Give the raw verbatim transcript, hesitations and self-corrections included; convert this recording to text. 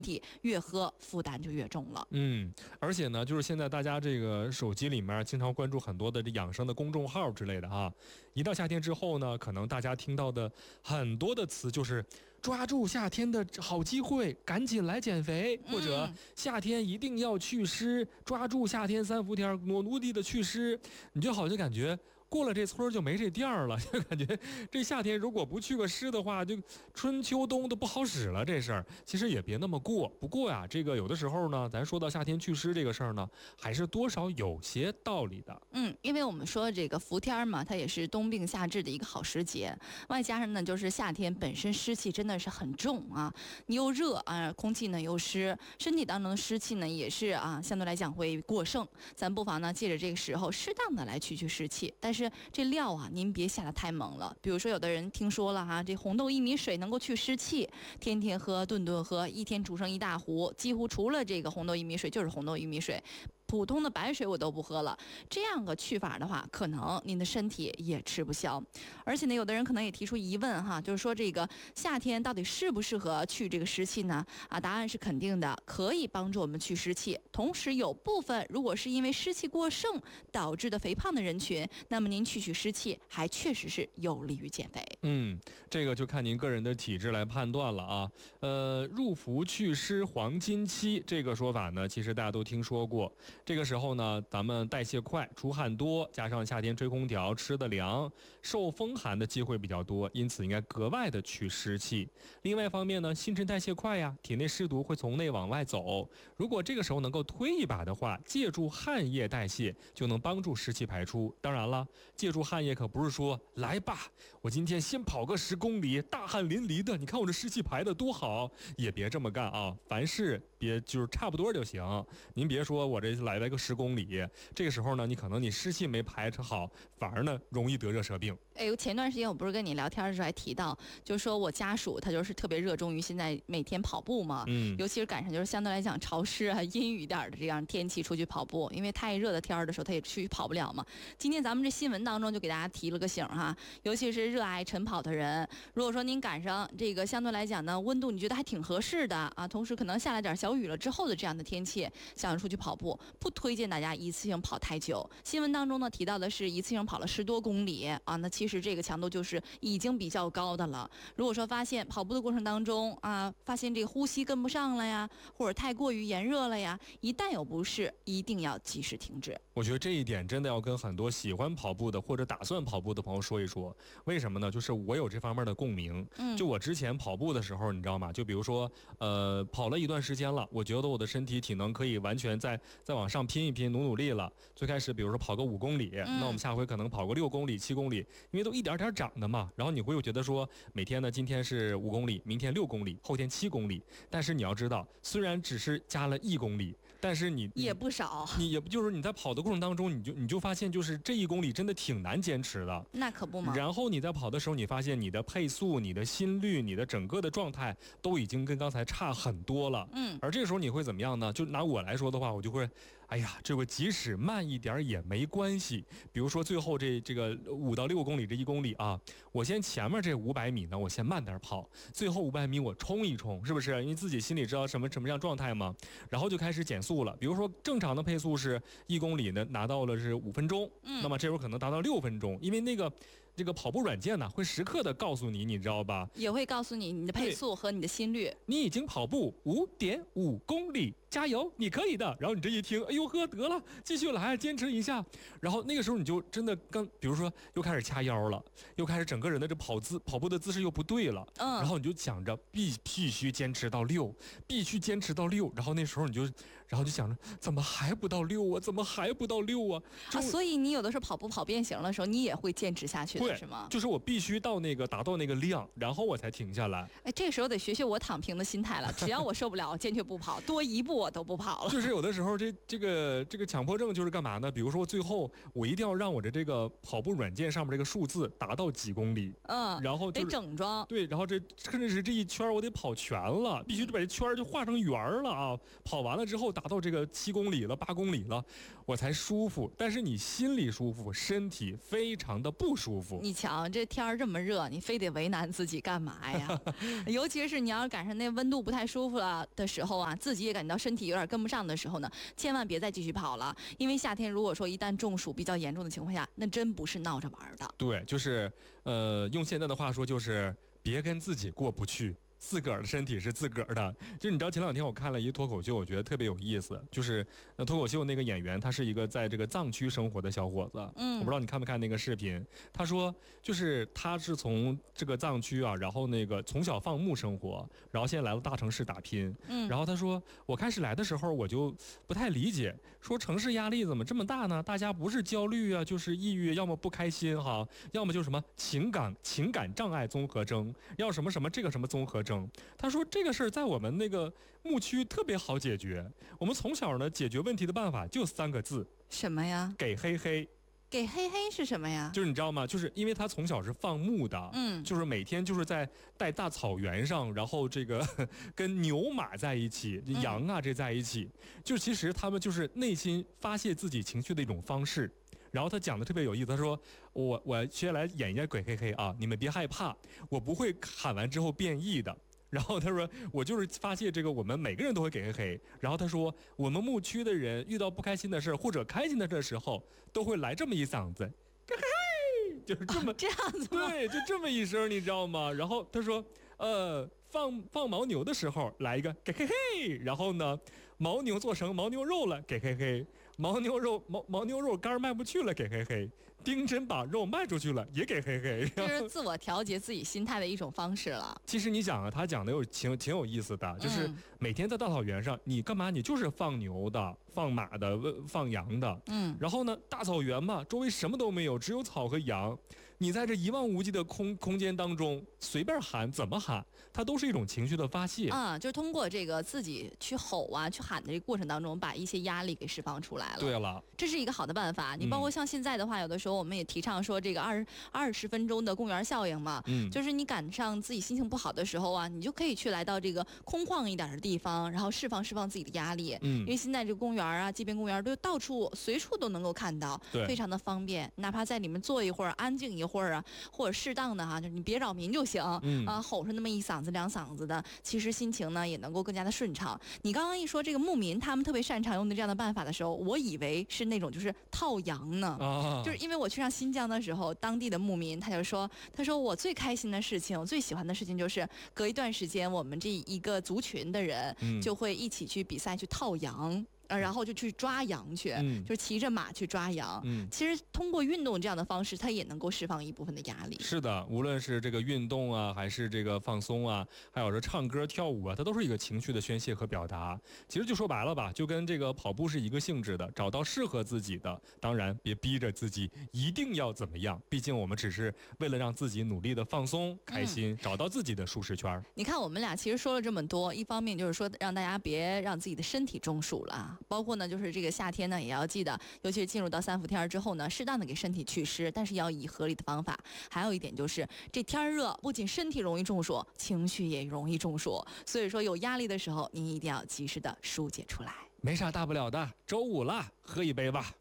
体越喝负担就越重了。 嗯，而且呢，就是现在大家这个手机里面经常关注很多的这养生的公众号之类的啊，一到夏天之后呢，可能大家听到的很多的词就是抓住夏天的好机会，赶紧来减肥，或者夏天一定要祛湿，抓住夏天三伏天，努努力的祛湿，你就好像感觉过了这村就没这店儿了，就感觉这夏天如果不去个湿的话，就春秋冬都不好使了。这事儿其实也别那么过。不过呀，这个有的时候呢，咱说到夏天祛湿这个事儿呢，还是多少有些道理的。 嗯，因为我们说这个伏天嘛，它也是冬病夏治的一个好时节，外加上呢，就是夏天本身湿气真的是很重啊，你又热啊，空气呢又湿，身体当中的湿气呢也是啊，相对来讲会过剩。咱不妨呢借着这个时候适当的来去去湿气，但是这料啊，您别下得太猛了。比如说，有的人听说了哈，这红豆薏米水能够去湿气，天天喝，顿顿喝，一天煮上一大壶，几乎除了这个红豆薏米水就是红豆薏米水。普通的白水我都不喝了，这样个去法的话，可能您的身体也吃不消。而且呢，有的人可能也提出疑问哈，就是说这个夏天到底适不适合去这个湿气呢？啊，答案是肯定的，可以帮助我们去湿气。同时有部分如果是因为湿气过剩导致的肥胖的人群，那么您去去湿气还确实是有利于减肥。 嗯，这个就看您个人的体质来判断了啊。呃，入伏祛湿黄金期这个说法呢，其实大家都听说过。这个时候呢，咱们代谢快，出汗多，加上夏天吹空调，吃的凉，受风寒的机会比较多，因此应该格外的去湿气。另外一方面呢，新陈代谢快呀，体内湿毒会从内往外走。如果这个时候能够推一把的话，借助汗液代谢，就能帮助湿气排出。当然了，借助汗液可不是说来吧，我今天先跑个十公里，大汗淋漓的，你看我这湿气排的多好，也别这么干啊。凡事别就是差不多就行。您别说我这来了个十公里，这个时候呢，你可能你湿气没排成好，反而呢容易得热射病。 哎，前段时间我不是跟你聊天的时候还提到，就是说我家属他就是特别热衷于现在每天跑步嘛，嗯，尤其是赶上就是相对来讲潮湿啊、阴雨一点的这样天气出去跑步，因为太热的天的时候他也出去跑不了嘛。今天咱们这新闻当中就给大家提了个醒哈，尤其是热爱晨跑的人，如果说您赶上这个相对来讲呢温度你觉得还挺合适的啊，同时可能下来点小雨了之后的这样的天气，想出去跑步，不推荐大家一次性跑太久。新闻当中呢提到的是一次性跑了十多公里啊，那其实这个强度就是已经比较高的了。如果说发现跑步的过程当中啊，发现这个呼吸跟不上了呀，或者太过于炎热了呀，一旦有不适，一定要及时停止。 我觉得这一点真的要跟很多喜欢跑步的或者打算跑步的朋友说一说。为什么呢？就是我有这方面的共鸣。嗯，就我之前跑步的时候，你知道吗？就比如说，呃，跑了一段时间了，我觉得我的身体体能可以完全再再往上拼一拼，努努力了。最开始比如说跑个五公里，嗯，那我们下回可能跑个六公里、七公里，因为都一点点长的嘛。然后你会有觉得说，每天呢，今天是五公里，明天六公里，后天七公里。但是你要知道，虽然只是加了一公里，但是你也不少。 你也不就是你在跑的过程当中，你就你就发现就是这一公里真的挺难坚持的。 那可不嘛。 然后你在跑的时候，你发现你的配速、你的心率、你的整个的状态都已经跟刚才差很多了。嗯。而这个时候你会怎么样呢？就拿我来说的话，我就会，哎呀，这个即使慢一点也没关系。比如说最后这这个五到六公里这一公里啊，我先前面这五百米呢，我先慢点跑，最后五百米我冲一冲，是不是？因为自己心里知道什么什么样状态嘛，然后就开始减速了。比如说正常的配速是一公里呢，拿到了是五分钟，嗯，那么这会儿可能达到六分钟，因为那个这个跑步软件呢会时刻的告诉你，你知道吧？ 也会告诉你你的配速和你的心率。 你已经跑步五点五公里。加油，你可以的。然后你这一听，哎呦呵，得了，继续来，坚持一下。然后那个时候你就真的刚，比如说又开始掐腰了，又开始整个人的这跑姿跑步的姿势又不对了。嗯。然后你就想着必必须坚持到六，必须坚持到六。然后那时候你就，然后就想着怎么还不到六啊？怎么还不到六啊？ 啊，所以你有的时候跑步跑变形的时候，你也会坚持下去的是吗？ 就是我必须到那个达到那个量，然后我才停下来。 哎，这个时候得学学我躺平的心态了。只要我受不了，坚决不跑，多一步。我都不跑了。 就是有的时候这这个这个强迫症就是干嘛呢？比如说最后我一定要让我的这个跑步软件上面这个数字达到几公里，嗯，然后、就是、 得整装。 对，然后这甚至是这一圈我得跑全了，必须把这圈就画成圆了啊！跑完了之后达到这个七公里了、八公里了，我才舒服。但是你心里舒服，身体非常的不舒服。 服。 你瞧，这天儿这么热，你非得为难自己干嘛呀？尤其是你要是赶上那温度不太舒服了的时候啊，自己也感觉到身体有点跟不上的时候呢，千万别再继续跑了。因为夏天如果说一旦中暑比较严重的情况下，那真不是闹着玩的。 对，就是呃，用现在的话说，就是别跟自己过不去。自个儿的身体是自个儿的，就你知道前两天我看了一脱口秀，我觉得特别有意思，就是那脱口秀那个演员，他是一个在这个藏区生活的小伙子，嗯，我不知道你看没看那个视频，他说就是他是从这个藏区啊，然后那个从小放牧生活，然后现在来到大城市打拼，嗯，然后他说我开始来的时候我就不太理解，说城市压力怎么这么大呢？大家不是焦虑啊，就是抑郁，要么不开心哈，要么就什么情感情感障碍综合征，要什么什么这个什么综合征。他说这个事儿在我们那个牧区特别好解决，我们从小呢解决问题的办法就三个字， 什么呀？ 给黑黑。 给黑黑是什么呀？ 就是你知道吗？就是因为他从小是放牧的，嗯，就是每天就是在在大草原上，然后这个跟牛马在一起，羊啊这在一起，嗯、就其实他们就是内心发泄自己情绪的一种方式。然后他讲的特别有意思，他说我我接下来演一下鬼黑黑啊，你们别害怕，我不会喊完之后变异的。然后他说我就是发泄这个，我们每个人都会给黑黑。然后他说我们牧区的人遇到不开心的事或者开心的事的时候，都会来这么一嗓子，嘿嘿，就是这么、 哦、这样子吗？ 对，就这么一声，你知道吗？然后他说呃放放牦牛的时候来一个给嘿嘿，然后呢牦牛做成牦牛肉了给嘿嘿。牦牛肉牦牦牛肉干卖不去了，给嘿嘿；丁真把肉卖出去了，也给嘿嘿。 这是自我调节自己心态的一种方式了。 其实你讲啊，他讲的有挺挺有意思的，就是每天在大草原上，你干嘛？你就是放牛的、放马的、放羊的。嗯。然后呢，大草原嘛，周围什么都没有，只有草和羊。你在这一望无际的空空间当中，随便喊怎么喊，它都是一种情绪的发泄啊、嗯，就是通过这个自己去吼啊、去喊的这个过程当中，把一些压力给释放出来了。 对了， 这是一个好的办法。你包括像现在的话，嗯、有的时候我们也提倡说这个二二十分钟的公园效应嘛，嗯，就是你赶上自己心情不好的时候啊，你就可以去来到这个空旷一点的地方，然后释放释放自己的压力。嗯，因为现在这个公园啊、街边公园都到处随处都能够看到， 对， 非常的方便。哪怕在里面坐一会儿，安静一会儿。会儿啊，或者适当的哈，就是你别扰民就行，嗯啊，吼上那么一嗓子两嗓子的，其实心情呢也能够更加的顺畅。你刚刚一说这个牧民他们特别擅长用的这样的办法的时候，我以为是那种就是套羊呢，啊、就是因为我去上新疆的时候，当地的牧民他就说，他说我最开心的事情，我最喜欢的事情就是隔一段时间，我们这一个族群的人就会一起去比赛去套羊。呃，然后就去抓羊去，嗯、就是骑着马去抓羊。嗯，其实通过运动这样的方式，它也能够释放一部分的压力。 是的，无论是这个运动啊，还是这个放松啊，还有这唱歌跳舞啊，它都是一个情绪的宣泄和表达。其实就说白了吧，就跟这个跑步是一个性质的，找到适合自己的，当然别逼着自己一定要怎么样，毕竟我们只是为了让自己努力的放松、开心，嗯、找到自己的舒适圈。 你看，我们俩其实说了这么多，一方面就是说让大家别让自己的身体中暑了。包括呢，就是这个夏天呢，也要记得，尤其是进入到三伏天之后呢，适当的给身体祛湿，但是要以合理的方法。还有一点就是，这天热，不仅身体容易中暑，情绪也容易中暑。所以说，有压力的时候，您一定要及时的疏解出来。 没啥大不了的，周五了，喝一杯吧。